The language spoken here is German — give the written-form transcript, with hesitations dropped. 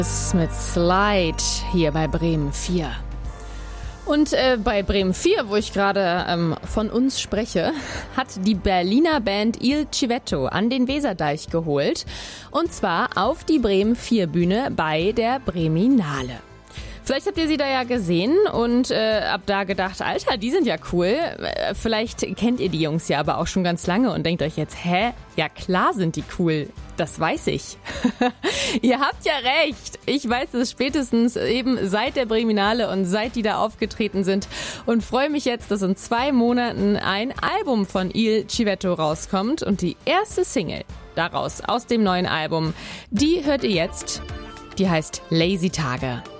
Mit Slide hier bei Bremen 4. Und bei Bremen 4, wo ich gerade von uns spreche, hat die Berliner Band Il Civetto an den Weserdeich geholt. Und zwar auf die Bremen 4 Bühne bei der Breminale. Vielleicht habt ihr sie da ja gesehen und ab da gedacht, Alter, die sind ja cool. Vielleicht kennt ihr die Jungs ja aber auch schon ganz lange und denkt euch jetzt, ja klar sind die cool. Das weiß ich. Ihr habt ja recht. Ich weiß es spätestens eben seit der Breminale und seit die da aufgetreten sind und freue mich jetzt, dass in 2 Monaten ein Album von Il Civetto rauskommt und die erste Single daraus aus dem neuen Album, die hört ihr jetzt. Die heißt Lazy Tage.